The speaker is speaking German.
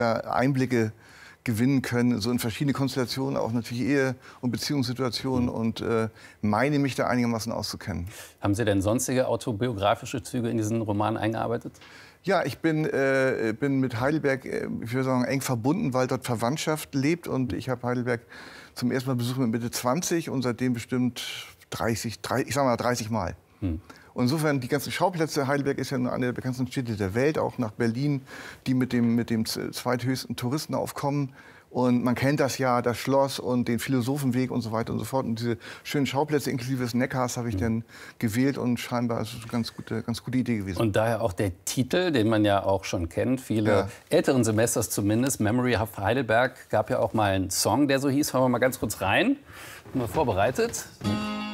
Einblicke gewinnen können, so in verschiedene Konstellationen, auch natürlich Ehe- und Beziehungssituationen und meine mich da einigermaßen auszukennen. Haben Sie denn sonstige autobiografische Züge in diesen Roman eingearbeitet? Ja, ich bin mit Heidelberg, ich würde sagen, eng verbunden, weil dort Verwandtschaft lebt und ich habe Heidelberg zum ersten Mal besucht mit Mitte 20 und seitdem bestimmt 30 Mal. Und insofern, die ganzen Schauplätze, Heidelberg ist ja eine der bekanntesten Städte der Welt, auch nach Berlin, die mit dem zweithöchsten Touristenaufkommen. Und man kennt das ja, das Schloss und den Philosophenweg und so weiter und so fort. Und diese schönen Schauplätze inklusive des Neckars habe ich dann gewählt und scheinbar ist es eine ganz gute Idee gewesen. Und daher auch der Titel, den man ja auch schon kennt, viele älteren Semesters zumindest, Memory of Heidelberg, gab ja auch mal einen Song, der so hieß. Hören wir mal ganz kurz rein. Haben wir vorbereitet.